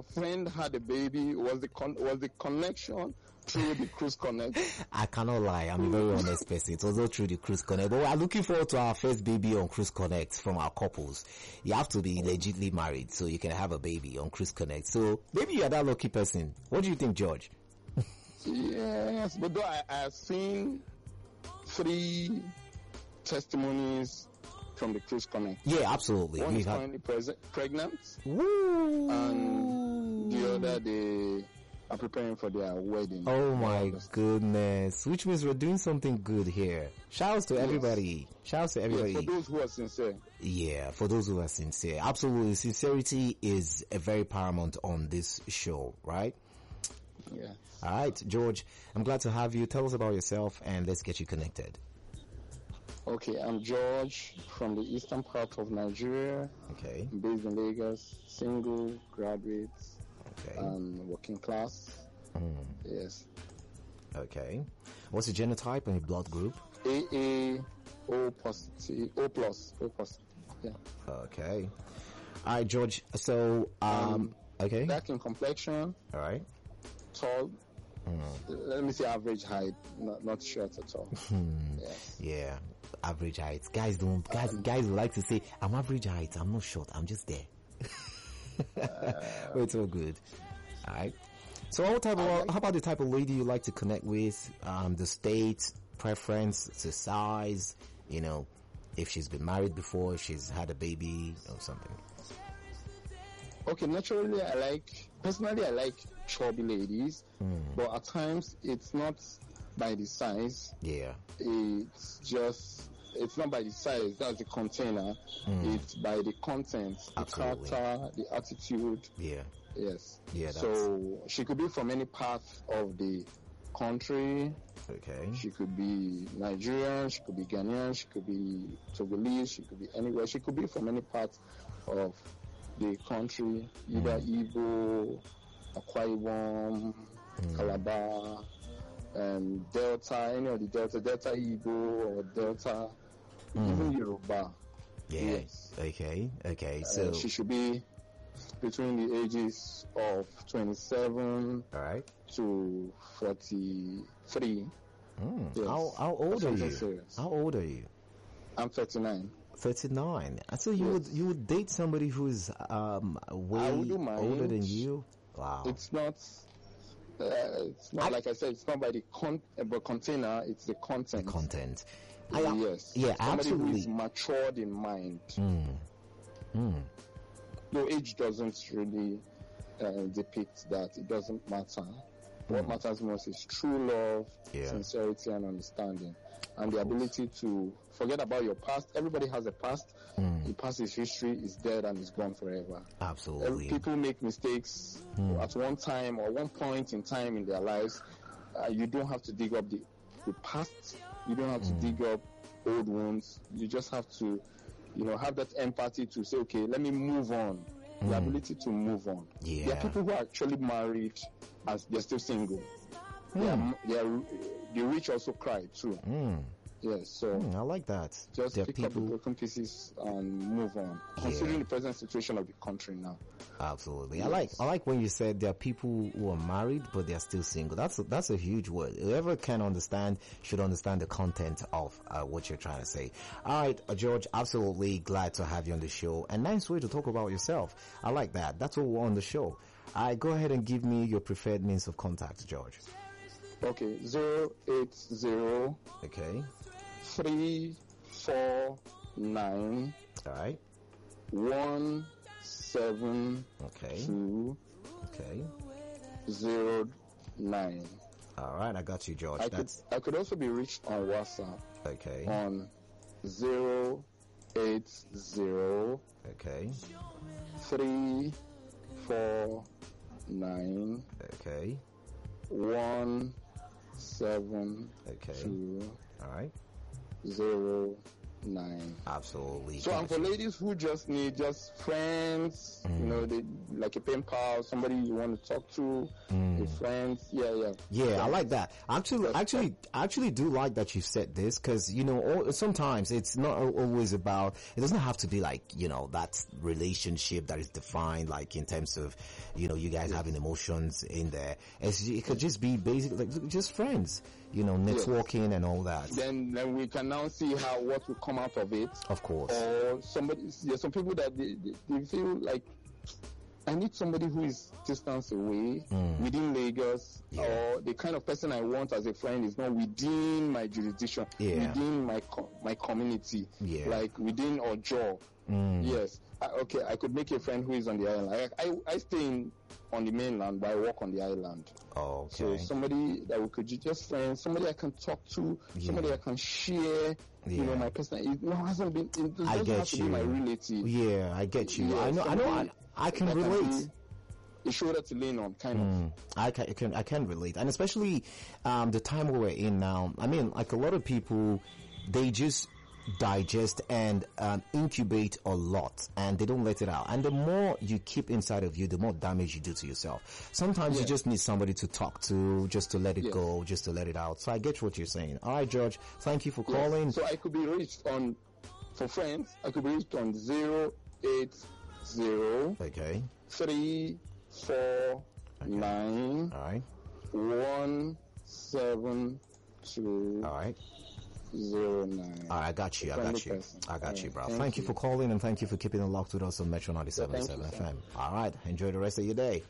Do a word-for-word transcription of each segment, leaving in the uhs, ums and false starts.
your friend had a baby? Was the con- was the connection through the Cruise Connect? I cannot lie. I'm a very honest person. It was all through the Cruise Connect. But we are looking forward to our first baby on Cruise Connect from our couples. You have to be legitimately married so you can have a baby on Cruise Connect. So maybe you're that lucky person. What do you think, George? Yes, but though I, I have seen three testimonies from the Cruise Connect. Yeah, absolutely. One We've is had... currently pre- pregnant. Woo! And the other, they are preparing for their wedding. Oh my goodness. Which means we're doing something good here. Shouts to Yes. everybody. Shouts to everybody. Yes, for those who are sincere. Yeah, for those who are sincere. Absolutely. Sincerity is a very paramount on this show, right? Yeah. All right, George, I'm glad to have you. Tell us about yourself and let's get you connected. Okay, I'm George from the eastern part of Nigeria. Okay. I'm based in Lagos, single, graduate, Okay. and working class. Mm. Yes. Okay. What's your genotype and your blood group? A A O positive, O plus, O positive. Yeah. Okay. All right, George. So, um, Um, okay. Dark in complexion, All right. tall. Mm. Let me say average height, not not short at all. Yes. Yeah. Average height. Guys don't, guys, guys like to say, I'm average height. I'm not short. I'm just there. But it's all good. All right. So what type of, I like- how about the type of lady you like to connect with? Um, the state, preference, the size, you know, if she's been married before, if she's had a baby or something. Okay, naturally I like, personally I like chubby ladies, Mm. but at times it's not by the size, Yeah. it's just, it's not by the size, that's the container, Mm. it's by the content, the Absolutely. character, the attitude, Yeah. yes. Yeah, that's- So she could be from any part of the country, Okay. she could be Nigerian, she could be Ghanaian, she could be Togolese, she could be anywhere, she could be from any part of the country, either Igbo, Akwa Ibom, Calabar, um, Delta, any of the Delta, Delta Igbo or Delta, even Yoruba. Yeah. Yes. Okay. Okay. Uh, So, she should be between the ages of twenty-seven all right. to forty-three. Mm. Yes. How, how old are Something you? serious. How old are you? I'm thirty-nine. thirty-nine. And so you would, Yes. you would date somebody who's, um, way wouldn't mind. older than you? Wow. It's not. Uh, it's not I- like I said. It's not by the con- uh, but container. It's the content. Content. Uh, I- yes. yeah, Somebody who is absolutely. matured in mind. Mm. Mm. No, age doesn't really uh, depict that. It doesn't matter. What matters most is true love, Yeah. sincerity, and understanding, and the ability to forget about your past. Everybody has a past. Mm. The past is history. Is dead and is gone forever. Every, Absolutely. people make mistakes at one time or one point in time in their lives. Uh, you don't have to dig up the, the past. You don't have to dig up old wounds. You just have to, you know, have that empathy to say, okay, let me move on. The ability to move on. Yeah. There are people who are actually married as they're still single. They are, they are, the rich also cry too. Mm. Yes, so Mm, I like that. just There are pick up the people. broken pieces and move on. Considering the present situation of the country now. Absolutely. I like I like when you said there are people who are married but they are still single. That's a, that's a huge word. Whoever can understand should understand the content of uh, what you're trying to say. All right, uh, George, absolutely glad to have you on the show. And nice way to talk about yourself. I like that. That's what we're on the show. All right, go ahead and give me your preferred means of contact, George. Okay, zero eight zero Okay. three four nine All right. one seven Okay. two Okay. zero nine. All right, I got you, George. I could That's I could also be reached on WhatsApp okay. on zero eight zero Okay. three four nine Okay. one seven Okay. two All right. zero nine. Absolutely. So, and for ladies who just need just friends, mm. you know, they like a pen pal, somebody you want to talk to, mm. friends. Yeah, yeah. Yeah, yeah, I like that. Actually, That's actually, I actually do like that you said this, because, you know, all, sometimes it's not always about, it doesn't have to be like, you know, that relationship that is defined, like in terms of, you know, you guys yes. having emotions in there. It's, it could just be basically like just friends. You know, networking yes. and all that. Then, then we can now see how what will come out of it. Of course. Or somebody, there's some people that they, they, they feel like, I need somebody who is distance away mm. within Lagos, yeah. or the kind of person I want as a friend is not within my jurisdiction, yeah. within my co- my community, yeah. like within Ojo. Mm. Yes. I, okay, I could make a friend who is on the island. I, I, I stay in, on the mainland, but I work on the island. Oh, okay. So somebody that we could just friends, somebody I can talk to, yeah. somebody I can share, yeah. you know, my personal, it no, hasn't been, it doesn't I get have to you. be my relative. Yeah, I get you. Yeah, I know, I know, I, I can relate. A shoulder to lean on, kind mm, of. I can, I can, I can relate. And especially, um, the time we're in now, I mean, like a lot of people, they just digest and um, incubate a lot, and they don't let it out. And the more you keep inside of you, the more damage you do to yourself. Sometimes yeah. you just need somebody to talk to, just to let it yes. go, just to let it out. So I get what you're saying. All right, George, thank you for yes. calling. So I could be reached on, for friends, I could be reached on zero eight zero okay three four okay. nine all right one seven two all right Zero nine. All right, I got you. I got you. Person. I got right, you, bro. Thank, thank you. you for calling, and thank you for keeping it locked with us on Metro ninety-seven point seven yeah, F M. All right, enjoy the rest of your day.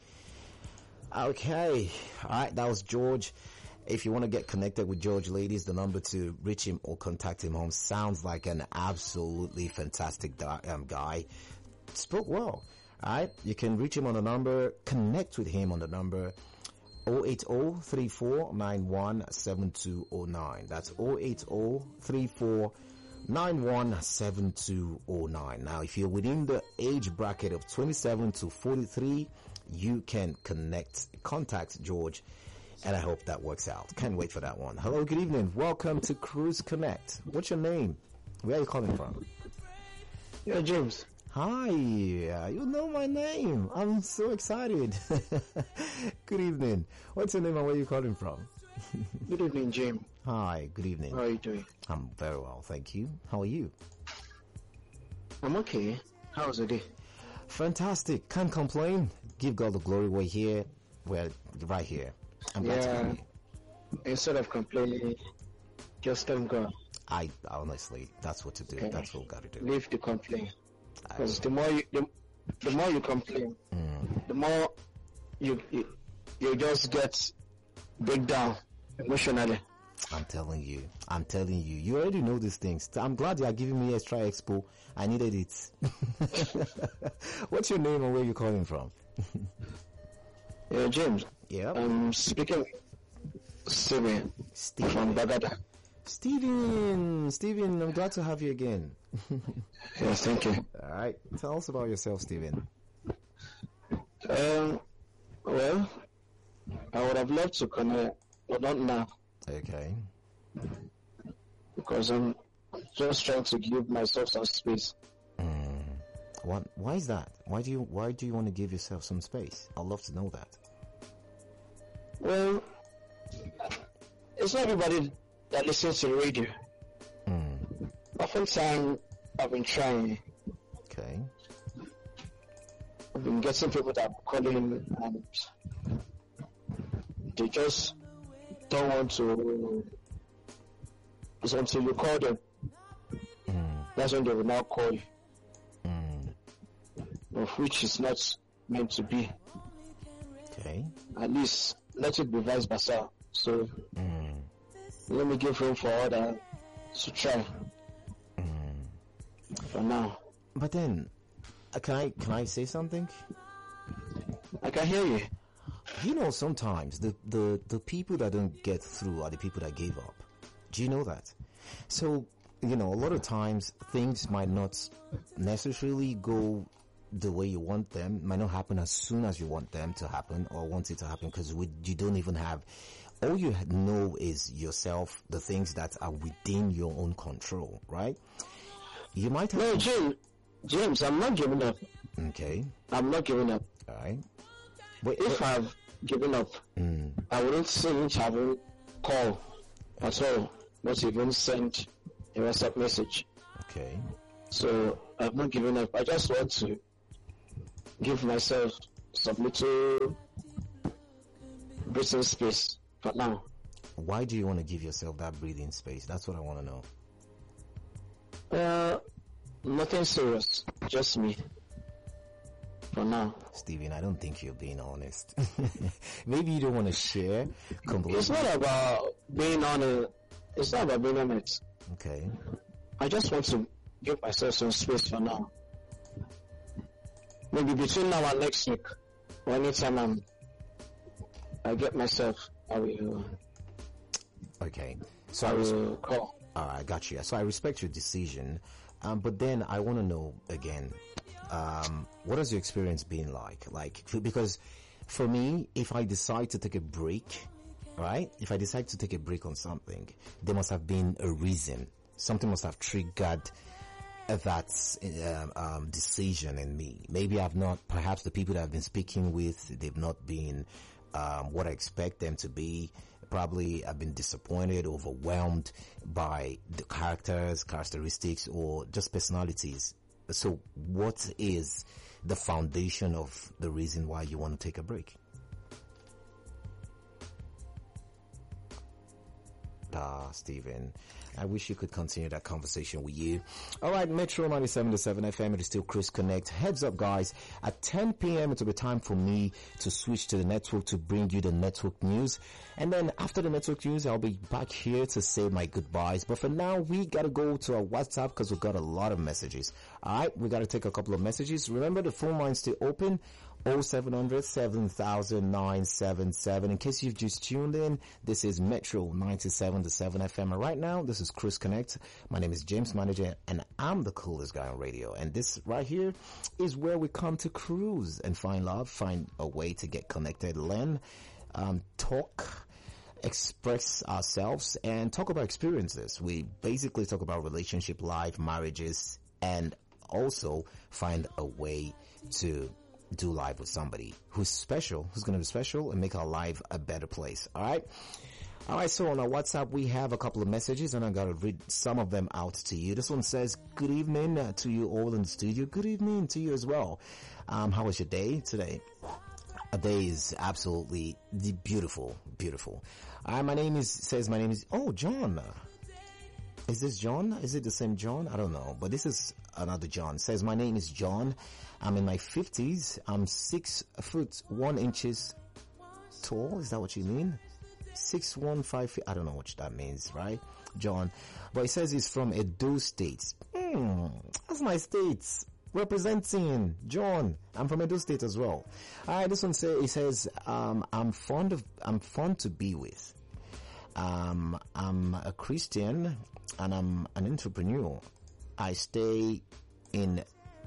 Okay, all right, that was George. If you want to get connected with George, ladies, the number to reach him or contact him home sounds like an absolutely fantastic um, guy. Spoke well. All right, you can reach him on the number, connect with him on the number zero eight zero three four nine one seven two zero nine. That's zero eight zero three four nine one seven two zero nine. Now, if you're within the age bracket of twenty-seven to forty-three, you can connect, contact George, and I hope that works out. Can't wait for that one. Hello, good evening. Welcome to Cruise Connect. What's your name? Where are you calling from? Yeah, James. Hi, you know my name. I'm so excited. Good evening. What's your name and where are you calling from? Good evening, James. Hi, good evening. How are you doing? I'm very well, thank you. How are you? I'm okay. How's the day? Fantastic. Can't complain. Give God the glory. We're here. We're right here. I'm glad yeah, to be here. Instead of complaining, just thank God. I honestly, that's what to do. Okay. That's what we got to do. Leave the complaint. Because the more you the, the more you complain, mm. the more you, you you just get break down emotionally. I'm telling you, I'm telling you, you already know these things. I'm glad you are giving me extra expo. I needed it. What's your name and where you calling from? Yeah, James. Yeah. I'm speaking. Steven. Steven from Bagada. Steven, Steven, I'm glad to have you again. Yes, thank you. All right, tell us about yourself, Steven. Um, well, I would have loved to connect, but not now. Okay. Because I'm just trying to give myself some space. Mm. What? Why is that? Why do you Why do you want to give yourself some space? I'd love to know that. Well, it's not everybody that listens to the radio. Mm. Oftentimes, I've been trying. Okay. I've been getting people that are calling, and they just don't want to. It's until you call them. Mm. That's when they will now call you. Mm. Of which is not meant to be. Okay. At least let it be vice versa. So mm. let me give room for others to try. Mm. For now. But then, uh, can I can I say something? I can hear you. You know, sometimes the, the, the people that don't get through are the people that gave up. Do you know that? So, you know, a lot of times things might not necessarily go the way you want them, might not happen as soon as you want them to happen or want it to happen, because you don't even have, all you know is yourself, the things that are within your own control, right? You might have. No, James, James, I'm not giving up. Okay. I'm not giving up. All right. Wait, If wait. I've given up, Mm, I wouldn't sing, travel, call at all, not even send a WhatsApp message. okay. So I've not given up. I just want to give myself some little breathing space for now. Why do you want to give yourself that breathing space? That's what I want to know. Uh, nothing serious, just me for now. Steven, I don't think you're being honest. Maybe you don't want to share completely. It's not about being on a. It's not about being on it. Okay. I just want to give myself some space for now. Maybe between now and next week, or anytime I'm, I get myself, I will, Okay. So I I res- will call. all right, I got you. So I respect your decision. Um, but then I want to know again, um, what has your experience been like? Like, f- because for me, if I decide to take a break, right? If I decide to take a break on something, there must have been a reason. Something must have triggered that um, um, decision in me. Maybe I've not, perhaps the people that I've been speaking with, they've not been um, what I expect them to be. Probably I've been disappointed, overwhelmed by the characters, characteristics, or just personalities. So what is the foundation of the reason why you want to take a break? Ah, Stephen, I wish you could continue that conversation with you. All right, Metro ninety-seven point seven F M, it is still Chris Connect. Heads up, guys, at ten p.m. it will be time for me to switch to the network to bring you the network news. And then after the network news, I'll be back here to say my goodbyes. But for now, we got to go to our WhatsApp because we've got a lot of messages. All right, we got to take a couple of messages. Remember, the phone line's still open. oh seven hundred, seven thousand, nine seven seven. In case you've just tuned in, this is Metro ninety-seven point seven F M. And right now, this is Chris Connect. My name is James Manager, and I'm the coolest guy on radio. And this right here is where we come to cruise and find love, find a way to get connected, learn, um, talk, express ourselves, and talk about experiences. We basically talk about relationship, life, marriages, and also find a way to do life with somebody who's special, who's going to be special and make our life a better place. All right. All right. So on our WhatsApp, we have a couple of messages and I got to read some of them out to you. This one says, good evening uh, to you all in the studio. Good evening to you as well. Um, how was your day today? A day is absolutely beautiful, beautiful. All right. My name is, says my name is, oh, John. Is this John? Is it the same John? I don't know, but this is another John. Says my name is John. I'm in my fifties. I'm six foot one inches tall. Is that what you mean? Six one five feet. I don't know what that means, right, John? But he says he's from Edo State. Hmm, that's my state. Representing John. I'm from Edo State as well. All right, this one say he says um, I'm fond of I'm fun to be with. Um, I'm a Christian and I'm an entrepreneur. I stay in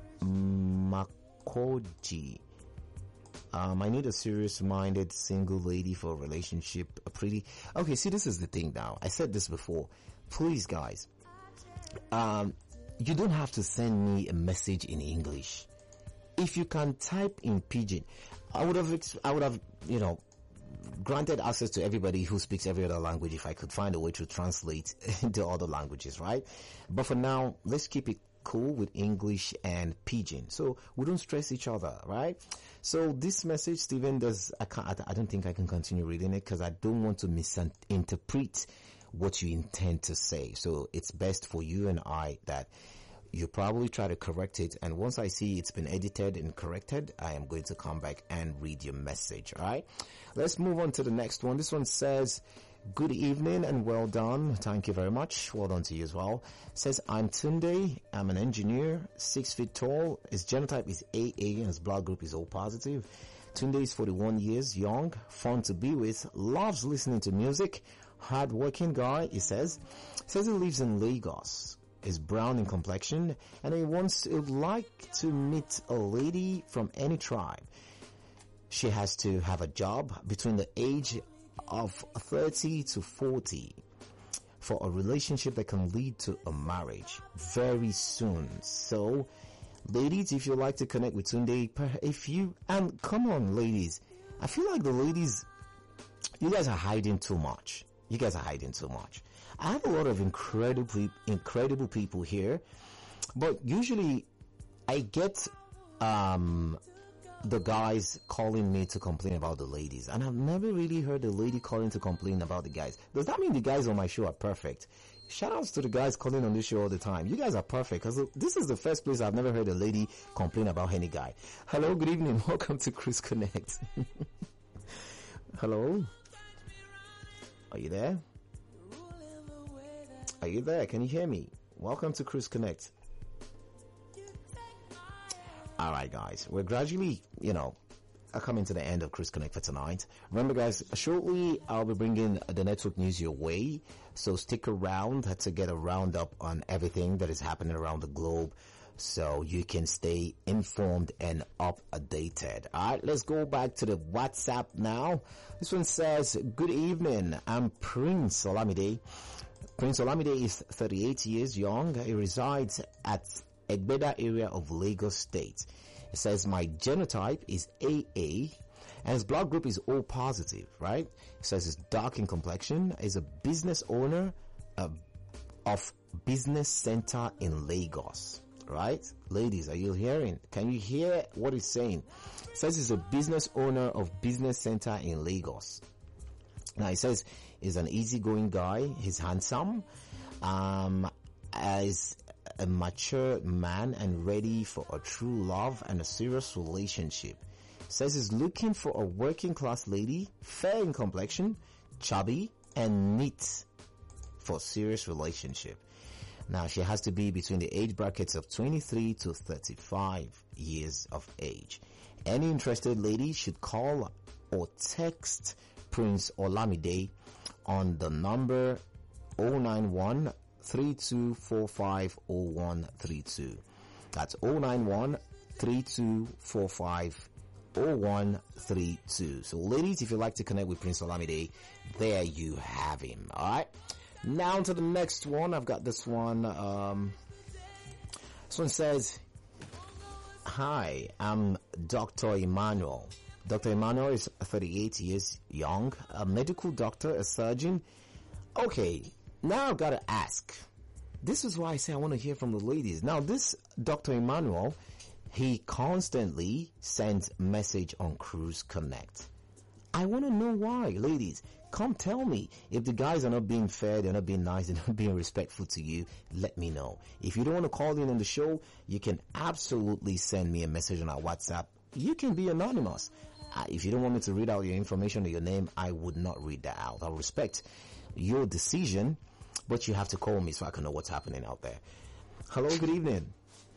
Makoji. Um, I need a serious-minded single lady for a relationship. A pretty okay. See, this is the thing. Now, I said this before. Please, guys, um, you don't have to send me a message in English. If you can type in Pidgin, I would have. Ex- I would have. You know. Granted access to everybody who speaks every other language if I could find a way to translate into other languages, right? But for now, let's keep it cool with English and Pidgin, so we don't stress each other, right? So this message, Stephen, does I can't I don't think I can continue reading it because I don't want to misinterpret what you intend to say. So it's best for you and I that you probably try to correct it, and once I see it's been edited and corrected, I am going to come back and read your message. All right, let's move on to the next one. This one says, good evening and well done. Thank you very much. Well done to you as well. Says, I'm Tunde. I'm an engineer, six feet tall. His genotype is A A and his blood group is O positive. Tunde is forty-one years young, fun to be with, loves listening to music, hard-working guy, he says. Says he lives in Lagos. Is brown in complexion, and he wants he would like to meet a lady from any tribe. She has to have a job between the age of thirty to forty. for a relationship that can lead to a marriage very soon. So, ladies, if you'd like to connect with Tunde, if you, and come on, ladies, I feel like the ladies, you guys are hiding too much. You guys are hiding too much. I have a lot of incredibly, incredible people here, but usually I get, um, the guys calling me to complain about the ladies, and I've never really heard a lady calling to complain about the guys. Does that mean the guys on my show are perfect? Shout outs to the guys calling on this show all the time. You guys are perfect, because this is the first place I've never heard a lady complain about any guy. Hello, good evening. Welcome to Cruise Connect. Hello? Are you there? Are you there? Can you hear me? Welcome to Cruise Connect. Alright guys, we're gradually, you know, coming to the end of Cruise Connect for tonight. Remember guys, shortly I'll be bringing the network news your way, so stick around to get a roundup on everything that is happening around the globe so you can stay informed and updated. Alright, let's go back to the WhatsApp now. This one says, good evening, I'm Prince Olamide. Prince Olamide is thirty-eight years young. He resides at Egbeda area of Lagos State. It says my genotype is A A and his blood group is O positive, right? It says he's dark in complexion, is a business owner uh, of business center in Lagos, right? Ladies, are you hearing? Can you hear what he's saying? It says he's a business owner of business center in Lagos. Now he says he's an easygoing guy, he's handsome, um, as a mature man and ready for a true love and a serious relationship. Says he's looking for a working class lady, fair in complexion, chubby, and neat for a serious relationship. Now she has to be between the age brackets of twenty-three to thirty-five years of age. Any interested lady should call or text Prince Olamide on the number zero nine one three two four five zero one three two. That's zero nine one three two four five zero one three two. So ladies, if you'd like to connect with Prince Olamide, there you have him. Alright. Now to the next one. I've got this one. Um, this one says, hi, I'm Doctor Emmanuel. Doctor Emmanuel is thirty-eight years young, a medical doctor, a surgeon. Okay. Now I've got to ask. This is why I say I want to hear from the ladies. Now this Doctor Emmanuel, he constantly sends message on Cruise Connect. I want to know why, ladies. Come tell me. If the guys are not being fair, they're not being nice, they're not being respectful to you, let me know. If you don't want to call in on the show, you can absolutely send me a message on our WhatsApp. You can be anonymous. Uh, if you don't want me to read out your information or your name, I would not read that out. I'll respect your decision, but you have to call me so I can know what's happening out there. Hello, good evening.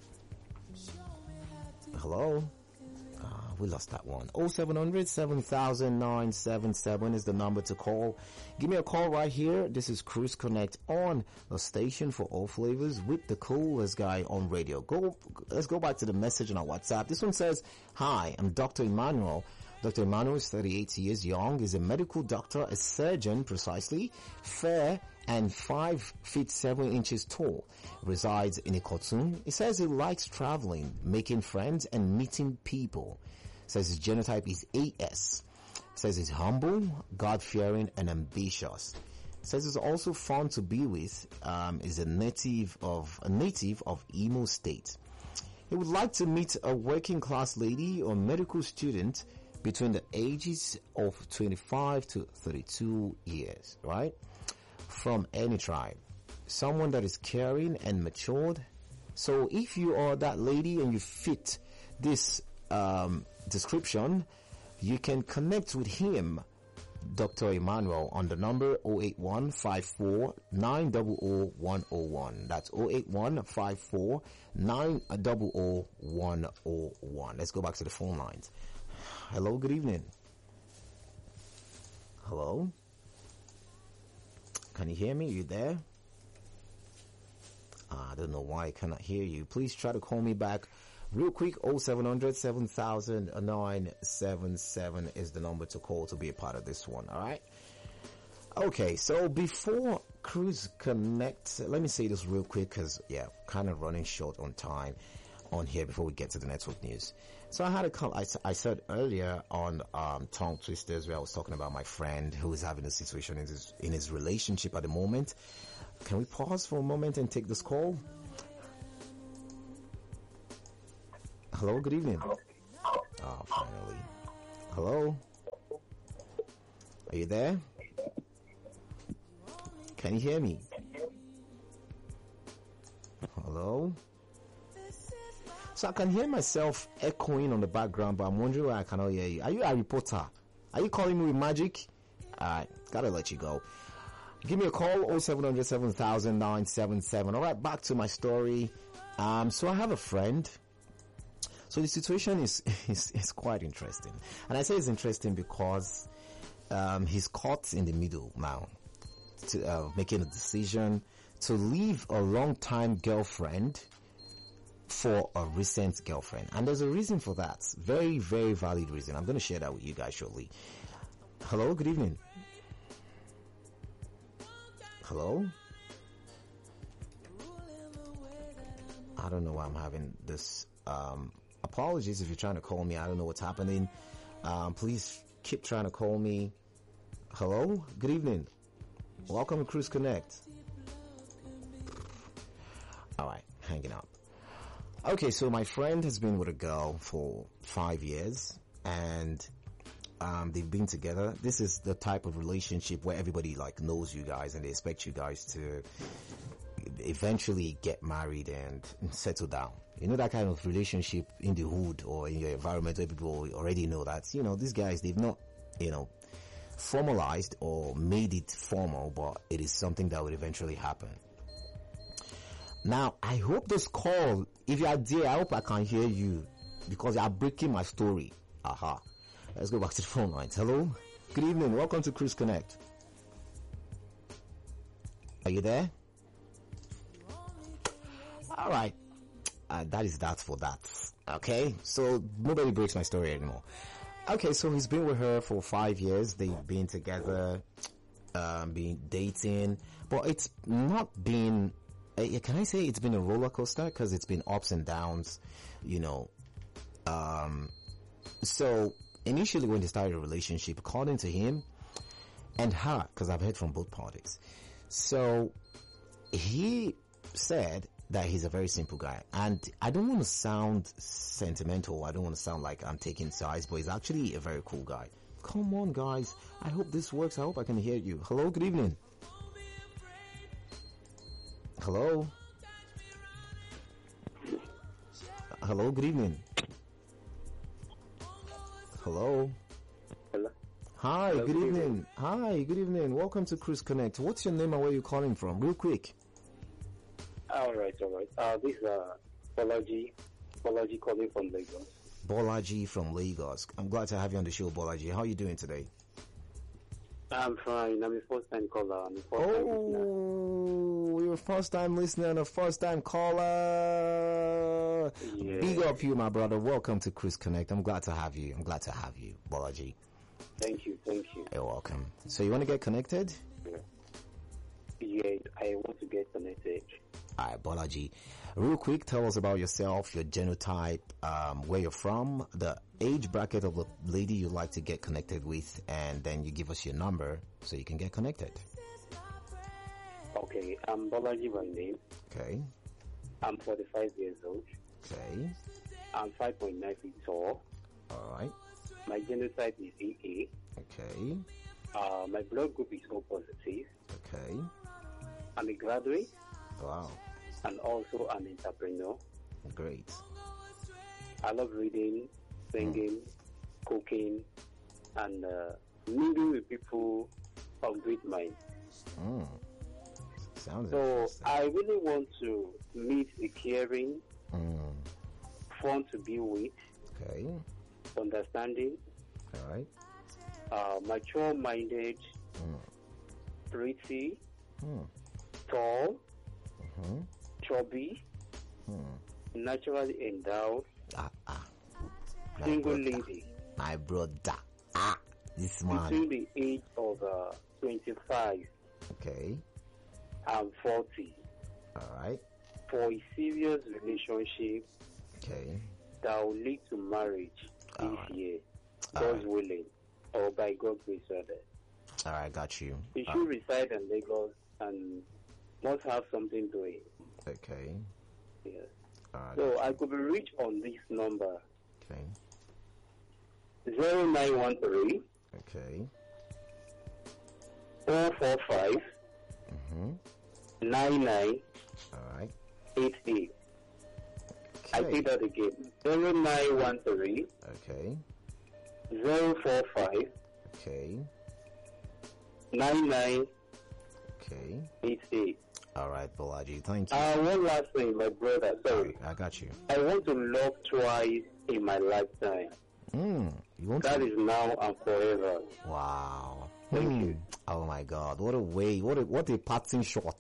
Hello. Uh, we lost that one. oh seven hundred seven thousand nine seven seven is the number to call. Give me a call right here. This is Cruise Connect on the station for all flavors with the coolest guy on radio. Go. Let's go back to the message on our WhatsApp. This one says, hi, I'm Doctor Emmanuel. Doctor Emmanuel is thirty-eight years young, is a medical doctor, a surgeon precisely, fair and five feet seven inches tall, resides in Ikotun. He says he likes traveling, making friends and meeting people. Says his genotype is A S. Says he's humble, God-fearing and ambitious. Says he's also fun to be with, um, is a native of, a native of Imo State. He would like to meet a working class lady or medical student between the ages of twenty-five to thirty-two years, right? From any tribe. Someone that is caring and matured. So if you are that lady and you fit this um, description, you can connect with him, Doctor Emmanuel, on the number zero eight one five four nine zero zero one zero one. That's zero eight one five four nine zero zero one zero one. Let's go back to the phone lines. Hello, good evening. Hello? Can you hear me? You there? Uh, I don't know why I cannot hear you. Please try to call me back real quick. oh seven hundred seven thousand nine seven seven is the number to call to be a part of this one. All right. Okay, so before Cruise Connect, let me say this real quick because, yeah, kind of running short on time on here before we get to the network news. So I had a call, I, I said earlier on um, Tongue Twisters where I was talking about my friend who is having a situation in his, in his relationship at the moment. Can we pause for a moment and take this call? Hello, good evening. Oh, finally. Hello? Are you there? Can you hear me? Hello? So I can hear myself echoing on the background, but I'm wondering why I cannot hear you. Are you a reporter? Are you calling me with magic? Alright, gotta let you go. Give me a call, oh seven hundred, seven thousand, nine seven seven. Alright, back to my story. Um, so I have a friend. So the situation is, is, is quite interesting. And I say it's interesting because, um, he's caught in the middle now. To, uh, making a decision to leave a long-time girlfriend for a recent girlfriend. And there's a reason for that. Very, very valid reason. I'm going to share that with you guys shortly. Hello, good evening. Hello? I don't know why I'm having this. Um, apologies if you're trying to call me. I don't know what's happening. Um, please keep trying to call me. Hello? Good evening. Welcome to Cruise Connect. Alright, hanging up. Okay, so my friend has been with a girl for five years and um, they've been together. This is the type of relationship where everybody like knows you guys and they expect you guys to eventually get married and settle down. You know, that kind of relationship in the hood or in your environment where people already know that, you know, these guys, they've not, you know, formalized or made it formal, but it is something that will eventually happen. Now, I hope this call, if you are there, I hope I can hear you because you are breaking my story. Aha. Let's go back to the phone lines. Hello? Good evening. Welcome to Cruise Connect. Are you there? All right. Uh, that is that for that. Okay? So, nobody breaks my story anymore. Okay, so he's been with her for five years. They've been together, um, been dating, but it's not been, uh, can I say it's been a roller coaster? Because it's been ups and downs, you know. Um, so initially when they started a relationship, according to him and her, because I've heard from both parties. So he said that he's a very simple guy. And I don't want to sound sentimental. I don't want to sound like I'm taking sides, but he's actually a very cool guy. Come on, guys. I hope this works. I hope I can hear you. Hello, good evening. Hello? Hello, good evening. Hello? Hello? Hi, Hello, good, good evening. evening. Hi, good evening. Welcome to Cruise Connect. What's your name and where are you calling from? Real quick. All right, all right. Uh, this is uh, Bolaji, Bolaji calling from Lagos. Bolaji from Lagos. I'm glad to have you on the show, Bolaji. How are you doing today? I'm fine. I'm a first-time caller. I'm a first-time listener. Oh, you're a first-time listener and a first-time caller. Yeah. Big up you, my brother. Welcome to Cruise Connect. I'm glad to have you. I'm glad to have you, Bolaji. Thank you, thank you. You're welcome. So you want to get connected? Yeah. Yeah, I want to get connected. Alright, Bolaji. Real quick, tell us about yourself, your genotype, um, where you're from, the age bracket of the lady you'd like to get connected with, and then you give us your number so you can get connected. Okay, I'm Bolaji by name. Okay. I'm forty-five years old. Okay. I'm five point nine feet tall. Alright. My genotype is E A. Okay. Uh, my blood group is O positive. Okay. I'm a graduate. Wow. And also an entrepreneur. Great. I love reading, singing, mm. cooking, and uh, mingling with people of great mind. Mm. Sounds so I really want to meet a caring, mm. fun to be with, okay, understanding, all right, uh, mature-minded, mm. pretty, mm. tall, mm-hmm. chubby, mm. naturally endowed, ah, ah. single brother. lady. My brother. Ah. This man. between the age of uh, twenty-five Okay. and forty All right. for a serious relationship Okay. that will lead to marriage this Alright. year, All God's right. willing, or by God's grace rather. All right. Got you. He Uh, should reside in Lagos and must have something doing. okay. Yes. All right. So I could be reached on this number Okay. zero nine one three Okay. four four five Mm-hmm. nine nine All right. eight eight. I Okay. say that again. Zero nine one three Okay. zero four five Okay. nine nine Okay. eight eight. All right, Bolaji. Thank you. Uh, one last thing, my brother. Sorry. I got you. I want to love twice in my lifetime. Mm, you want That to? is now and forever. Wow. Thank Hmm. you. Oh my God! What a way! What a what a parting shot!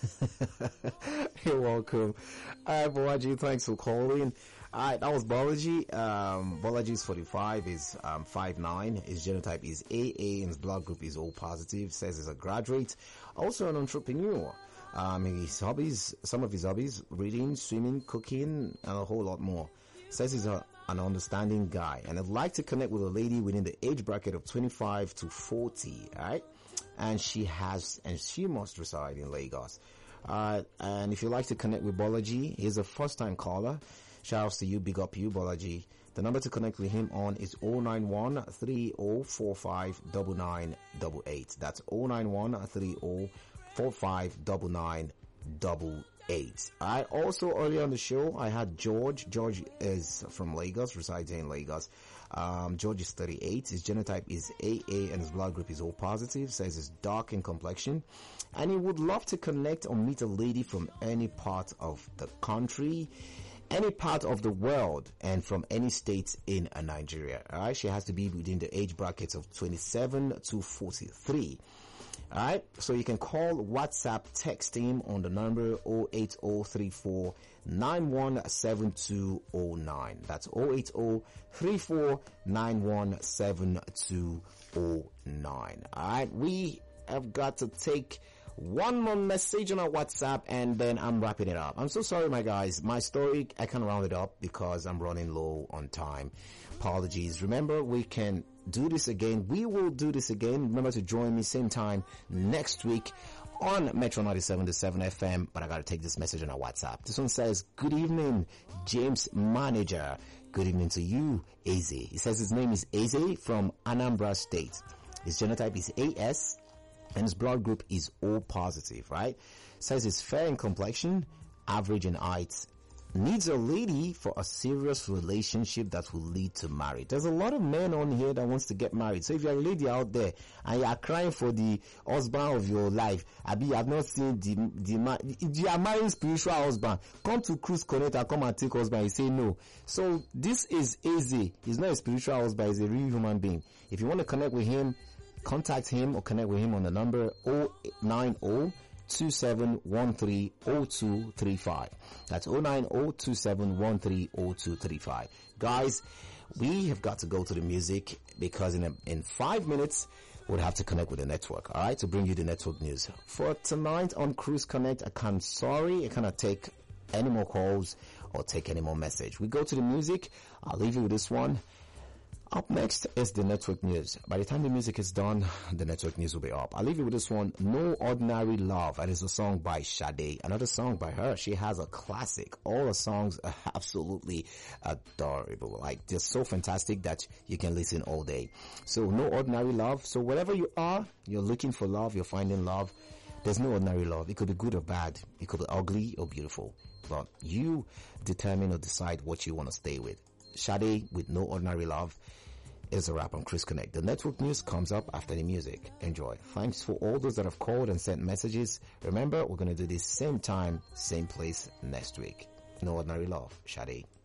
You're welcome. All right, Bolaji. Thanks for calling. All right, that was Bolaji. Um, Bolaji is forty-five. Is um five nine. His genotype is A A, and his blood group is O positive. Says he's a graduate, also an entrepreneur. Um, his hobbies, some of his hobbies: reading, swimming, cooking, and a whole lot more. Says he's a, an understanding guy, and I'd like to connect with a lady within the age bracket of twenty-five to forty, alright? And she has, and she must reside in Lagos. Uh, and if you'd like to connect with Bolaji, he's a first time caller. Shout outs to you, big up you, Bolaji. The number to connect with him on is zero nine one three zero four five nine nine eight eight. That's zero nine one three zero four five nine nine eight eight. Alright, also earlier on the show, I had George. George is from Lagos, resides in Lagos. Um, George is thirty-eight. His genotype is A A and his blood group is O positive. Says he's dark in complexion. And he would love to connect or meet a lady from any part of the country, any part of the world, and from any state in uh, Nigeria. Alright, she has to be within the age brackets of twenty-seven to forty-three. Alright, so you can call, WhatsApp, text him on the number zero eight zero three four nine one seven two zero nine. That's zero eight zero three four nine one seven two zero nine. Alright, we have got to take one more message on our WhatsApp and then I'm wrapping it up. I'm so sorry, my guys. My story, I can't round it up because I'm running low on time. Apologies. Remember, we can do this again. We will do this again. Remember to join me same time next week on Metro ninety-seven point seven F M. But I got to take this message on our WhatsApp. This one says, good evening, James Manager. Good evening to you, Eze. He says his name is Eze from Anambra State. His genotype is A S and his blood group is O positive, right? Says he's fair in complexion, average in height, needs a lady for a serious relationship that will lead to marriage. There's a lot of men on here that wants to get married. So if you're a lady out there and you are crying for the husband of your life, I be, I've not seen the, the, if you are marrying spiritual husband, come to Cruise Connect and come and take husband. You say no. So this is easy. He's not a spiritual husband. He's a real human being. If you want to connect with him, contact him or connect with him on the number zero nine zero two seven one three zero two three five. That's zero nine zero two seven one three zero two three five. Guys, we have got to go to the music because in a, in five minutes we'll have to connect with the network, all right, to bring you the network news. For tonight on Cruise Connect, I can't, sorry, I cannot take any more calls or take any more message. We go to the music. I'll leave you with this one. Up next is the network news. By the time the music is done, the network news will be up. I'll leave you with this one, No Ordinary Love. And it's a song by Sade. Another song by her. She has a classic. All her songs are absolutely adorable. Like, they're so fantastic that you can listen all day. So, No Ordinary Love. So, wherever you are, you're looking for love, you're finding love. There's no ordinary love. It could be good or bad. It could be ugly or beautiful. But you determine or decide what you want to stay with. Sade with No Ordinary Love is a wrap on Chris Connect. The network news comes up after the music. Enjoy. Thanks for all those that have called and sent messages. Remember, we're going to do this same time, same place next week. No Ordinary Love, Sade.